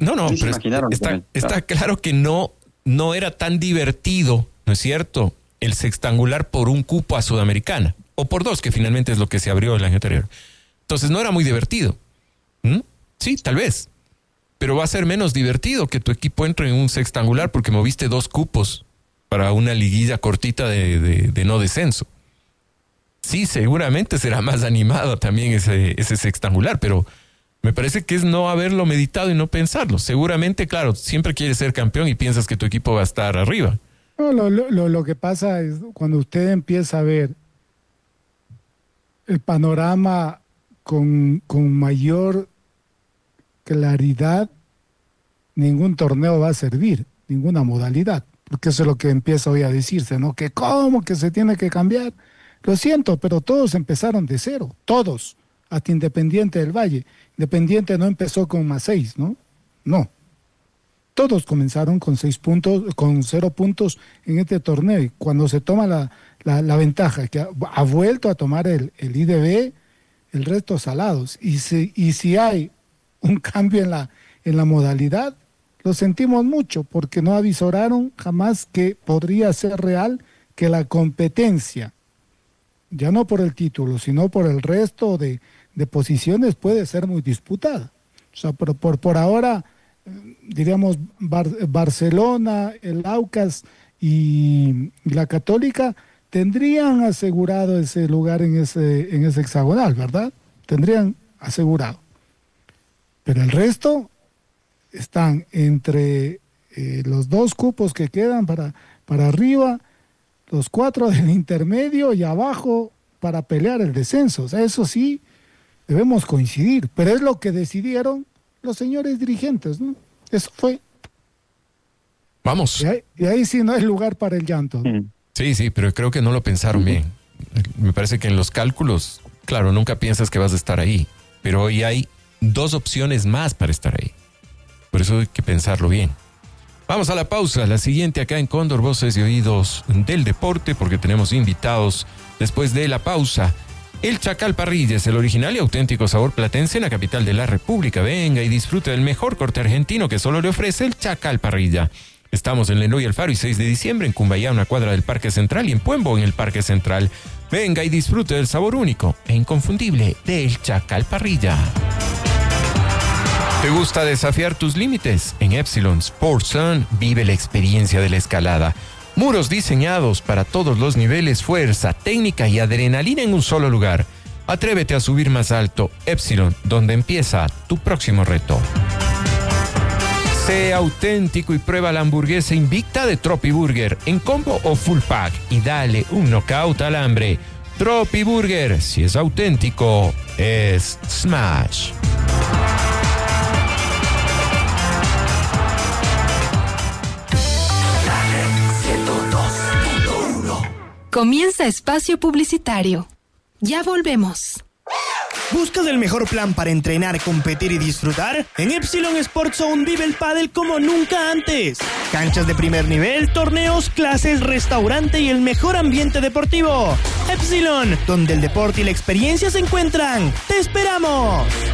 No, Sí, pero está claro que no era tan divertido, ¿no es cierto?, el sextangular por un cupo a Sudamericana, o por 2, que finalmente es lo que se abrió el año anterior. Entonces no era muy divertido. Sí, tal vez. Pero va a ser menos divertido que tu equipo entre en un sextangular porque moviste 2 cupos para una liguilla cortita de no descenso. Sí, seguramente será más animado también ese sextangular, pero me parece que es no haberlo meditado y no pensarlo. Seguramente, claro, siempre quieres ser campeón y piensas que tu equipo va a estar arriba. No, lo que pasa es cuando usted empieza a ver el panorama con mayor claridad, ningún torneo va a servir, ninguna modalidad, porque eso es lo que empieza hoy a decirse, ¿no? Que cómo que se tiene que cambiar. Lo siento, pero todos empezaron de cero, todos, hasta Independiente del Valle. Independiente no empezó con +6, ¿no? No. Todos comenzaron con 6 puntos, con 0 puntos en este torneo. Y cuando se toma la ventaja, que ha vuelto a tomar el IDB, el resto salados. Y si hay un cambio en la modalidad, lo sentimos mucho, porque no avisoraron jamás que podría ser real que la competencia, ya no por el título, sino por el resto de posiciones, puede ser muy disputada. O sea, por ahora, diríamos, Barcelona, el Aucas y la Católica tendrían asegurado ese lugar en ese hexagonal, ¿verdad? Tendrían asegurado. Pero el resto están entre los 2 cupos que quedan para arriba, los 4 del intermedio y abajo para pelear el descenso. O sea, eso sí, debemos coincidir. Pero es lo que decidieron los señores dirigentes, ¿no? Eso fue. Vamos. Y ahí sí no hay lugar para el llanto, ¿no? Sí, pero creo que no lo pensaron bien. Me parece que en los cálculos, claro, nunca piensas que vas a estar ahí, pero hoy hay 2 opciones más para estar ahí. Por eso hay que pensarlo bien. Vamos a la pausa, la siguiente acá en Cóndor, Voces y Oídos del Deporte, porque tenemos invitados después de la pausa. El Chacal Parrilla es el original y auténtico sabor platense en la capital de la República. Venga y disfrute del mejor corte argentino que solo le ofrece el Chacal Parrilla. Estamos en Leloy Alfaro y 6 de diciembre, en Cumbayá, una cuadra del Parque Central, y en Puembo, en el Parque Central. Venga y disfrute del sabor único e inconfundible del Chacal Parrilla. ¿Te gusta desafiar tus límites? En Epsilon Sports Zone vive la experiencia de la escalada. Muros diseñados para todos los niveles, fuerza, técnica y adrenalina en un solo lugar. Atrévete a subir más alto. Epsilon, donde empieza tu próximo reto. Sé auténtico y prueba la hamburguesa invicta de Tropi Burger en combo o full pack y dale un knockout al hambre. Tropi Burger, si es auténtico, es Smash. Comienza espacio publicitario. Ya volvemos. ¿Buscas el mejor plan para entrenar, competir y disfrutar? En Epsilon Sports Zone vive el pádel como nunca antes. Canchas de primer nivel, torneos, clases, restaurante y el mejor ambiente deportivo. Epsilon, donde el deporte y la experiencia se encuentran. ¡Te esperamos!